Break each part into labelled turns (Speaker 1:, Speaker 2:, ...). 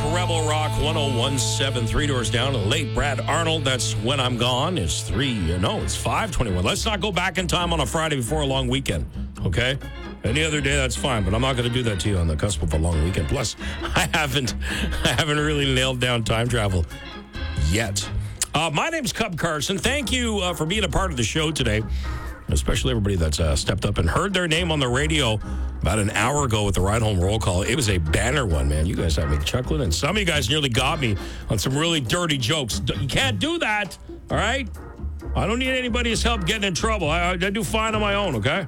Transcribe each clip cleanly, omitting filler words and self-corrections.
Speaker 1: Rebel Rock 101.7, 3 doors down. The late Brad Arnold, that's When I'm Gone. It's 5:21. Let's not go back in time on a Friday before a long weekend, okay? Any other day, that's fine, but I'm not going to do that to you on the cusp of a long weekend. Plus, I haven't really nailed down time travel yet. My name's Cub Carson. Thank you for being a part of the show today, especially everybody that's stepped up and heard their name on the radio about an hour ago with the Ride Home Roll Call. It was a banner one, man. You guys had me chuckling, and some of you guys nearly got me on some really dirty jokes. You can't do that, all right? I don't need anybody's help getting in trouble. I do fine on my own, okay?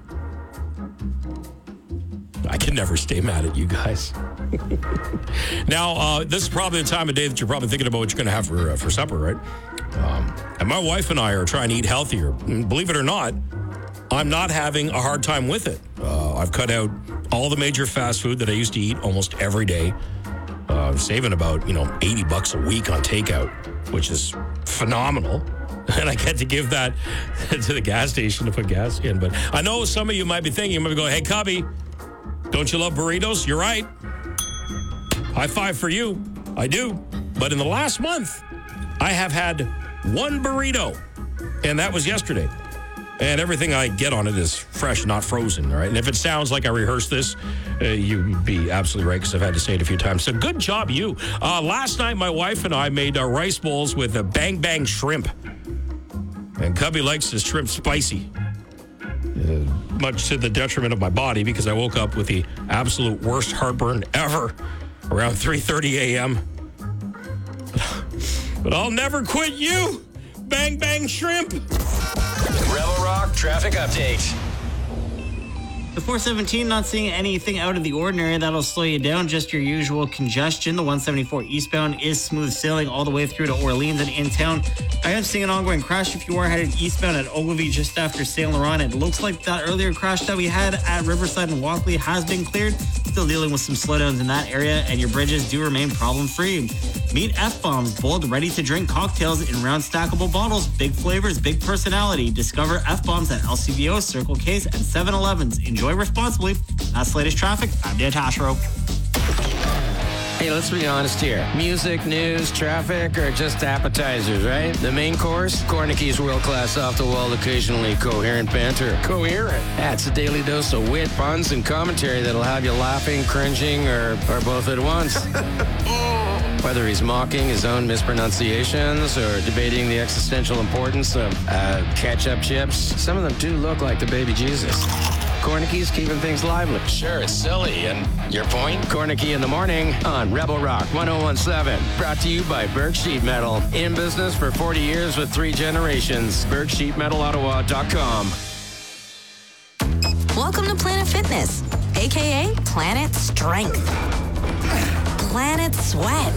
Speaker 1: I can never stay mad at you guys. Now, this is probably the time of day that you're probably thinking about what you're going to have for supper, right? And my wife and I are trying to eat healthier. And believe it or not, I'm not having a hard time with it. I've cut out all the major fast food that I used to eat almost every day. I'm saving about, $80 a week on takeout, which is phenomenal. And I get to give that to the gas station to put gas in. But I know some of you might be thinking, you might be going, hey, Cubby, don't you love burritos? You're right. High five for you. I do. But in the last month, I have had one burrito, and that was yesterday. And everything I get on it is fresh, not frozen, all right? And if it sounds like I rehearsed this, you'd be absolutely right, because I've had to say it a few times. So good job, you. Last night, my wife and I made rice bowls with a Bang Bang shrimp. And Cubby likes his shrimp spicy. Much to the detriment of my body, because I woke up with the absolute worst heartburn ever around 3:30 a.m. But I'll never quit you, Bang Bang Shrimp.
Speaker 2: Rebel Rock traffic update.
Speaker 3: The 417, not seeing anything out of the ordinary that'll slow you down, just your usual congestion. The 174 eastbound is smooth sailing all the way through to Orleans and in town. I am seeing an ongoing crash if you are headed eastbound at Ogilvie just after Saint Laurent. It looks like that earlier crash that we had at Riverside and Walkley has been cleared. Still dealing with some slowdowns in that area, and your bridges do remain problem-free. Meet F-Bombs, bold, ready-to-drink cocktails in round stackable bottles. Big flavors, big personality. Discover F-Bombs at LCBO, Circle K's, and 7-Elevens. Enjoy responsibly. That's the latest traffic. I'm Dan Tashro.
Speaker 4: Hey, let's be honest here. Music, news, traffic are just appetizers, right? The main course? Cornicky's world-class, off-the-wall, occasionally coherent banter. Coherent? That's a daily dose of wit, puns, and commentary that'll have you laughing, cringing, or both at once. Whether he's mocking his own mispronunciations or debating the existential importance of ketchup chips, some of them do look like the baby Jesus. Cornicky's keeping things lively.
Speaker 2: Sure, it's silly. And your point?
Speaker 4: Cornicky in the morning on Rebel Rock 101.7. Brought to you by Berg Sheet Metal. In business for 40 years with 3 generations. BergSheetMetalOttawa.com.
Speaker 5: Welcome to Planet Fitness, a.k.a. Planet Strength, Planet Sweat,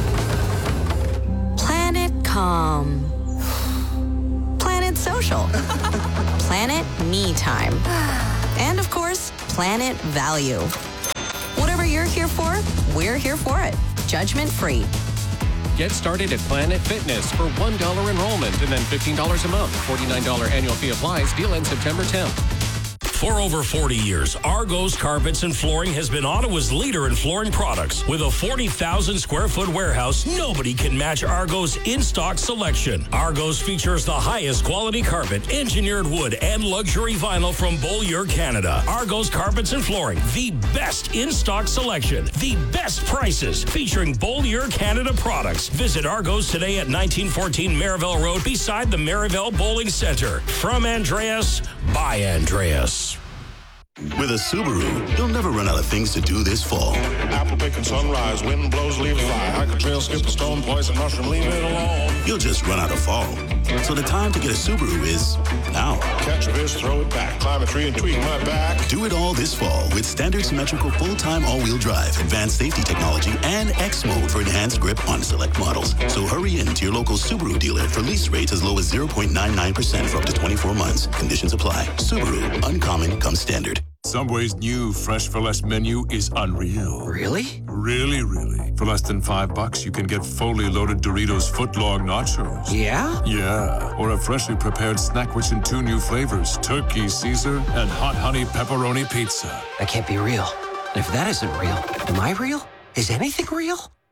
Speaker 5: Planet Calm, Planet Social, Planet Me Time, and of course, Planet Value. Whatever you're here for, we're here for it. Judgment free.
Speaker 6: Get started at Planet Fitness for $1 enrollment and then $15 a month. $49 annual fee applies. Deal ends September 10th.
Speaker 1: For over 40 years, Argos Carpets and Flooring has been Ottawa's leader in flooring products. With a 40,000 square foot warehouse, nobody can match Argos' in-stock selection. Argos features the highest quality carpet, engineered wood, and luxury vinyl from Beaulieu, Canada. Argos Carpets and Flooring, the best in-stock selection, the best prices, featuring Beaulieu, Canada products. Visit Argos today at 1914 Merivale Road, beside the Merivale Bowling Center. From Andreas, by Andreas.
Speaker 7: With a Subaru, you'll never run out of things to do this fall.
Speaker 8: Apple pick and sunrise, wind blows, leaves fly. Hike a trail, skip a stone, poison mushroom, leave it alone.
Speaker 7: You'll just run out of fall. So the time to get a Subaru is now.
Speaker 8: Catch a fish, throw it back, climb a tree and tweak my back.
Speaker 7: Do it all this fall with standard symmetrical full-time all-wheel drive, advanced safety technology, and X mode for enhanced grip on select models. So hurry in to your local Subaru dealer for lease rates as low as 0.99% for up to 24 months. Conditions apply. Subaru, uncommon comes standard.
Speaker 9: Subway's new Fresh for Less menu is unreal.
Speaker 4: Really?
Speaker 9: Really, really. For less than $5, you can get fully loaded Doritos footlong nachos.
Speaker 4: Yeah?
Speaker 9: Yeah. Or a freshly prepared snack rich in 2 new flavors, turkey Caesar and hot honey pepperoni pizza.
Speaker 4: That can't be real. And if that isn't real, am I real? Is anything real?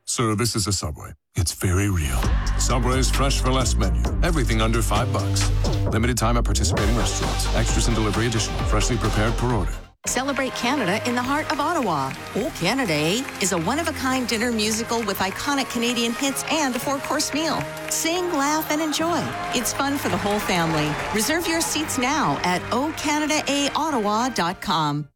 Speaker 9: Sir, this is a Subway. It's very real. Subway's Fresh for Less menu. Everything under $5. Limited time at participating restaurants. Extras and delivery additional. Freshly prepared per order.
Speaker 5: Celebrate Canada in the heart of Ottawa. Oh Canada, eh? Is a one-of-a-kind dinner musical with iconic Canadian hits and a 4-course meal. Sing, laugh, and enjoy. It's fun for the whole family. Reserve your seats now at ocanadaaottawa.com.